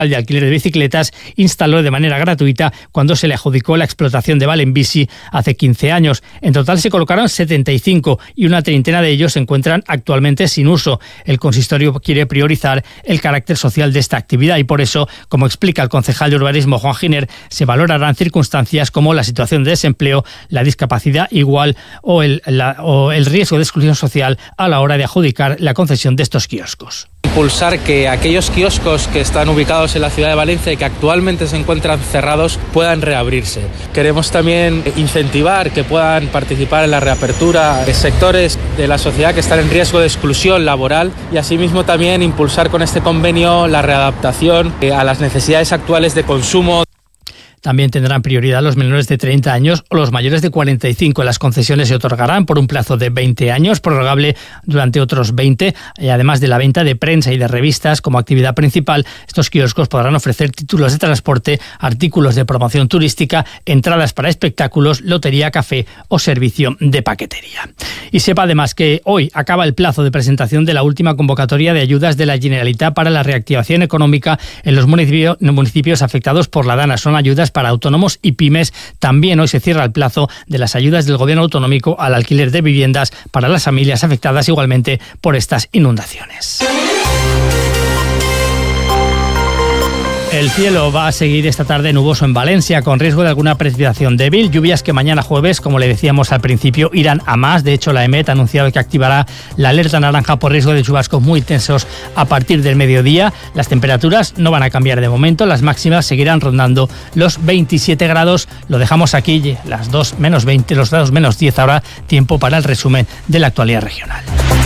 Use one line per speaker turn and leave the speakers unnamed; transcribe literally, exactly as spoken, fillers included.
de alquiler de bicicletas instaló de manera gratuita cuando se le adjudicó la explotación de Valenbici hace quince años. En total se colocaron setenta y cinco y una treintena de ellos se encuentran actualmente sin uso. El consistorio quiere priorizar el carácter social de esta actividad y por eso, como explica el concejal de urbanismo Juan Giner, se valorarán circunstancias como la situación de desempleo, la discapacidad igual o el, la, o el riesgo de exclusión social a la hora de adjudicar la concesión de estos kioscos.
Impulsar que aquellos kioscos que están ubicados en la ciudad de Valencia y que actualmente se encuentran cerrados puedan reabrirse. Queremos también incentivar que puedan participar en la reapertura de sectores de la sociedad que están en riesgo de exclusión laboral y asimismo también impulsar con este convenio la readaptación a las necesidades actuales de consumo.
También tendrán prioridad los menores de treinta años o los mayores de cuarenta y cinco. Las concesiones se otorgarán por un plazo de veinte años, prorrogable durante otros veinte. Y además de la venta de prensa y de revistas como actividad principal, estos kioscos podrán ofrecer títulos de transporte, artículos de promoción turística, entradas para espectáculos, lotería, café o servicio de paquetería. Y sepa además que hoy acaba el plazo de presentación de la última convocatoria de ayudas de la Generalitat para la reactivación económica en los municipios, municipios afectados por la DANA. Son ayudas para autónomos y pymes. También hoy se cierra el plazo de las ayudas del gobierno autonómico al alquiler de viviendas para las familias afectadas igualmente por estas inundaciones. El cielo va a seguir esta tarde nuboso en Valencia, con riesgo de alguna precipitación débil. Lluvias que mañana jueves, como le decíamos al principio, irán a más. De hecho, la EMET ha anunciado que activará la alerta naranja por riesgo de chubascos muy intensos a partir del mediodía. Las temperaturas no van a cambiar de momento. Las máximas seguirán rondando los veintisiete grados. Lo dejamos aquí, las dos menos veinte, los grados menos diez. Ahora tiempo para el resumen de la actualidad regional.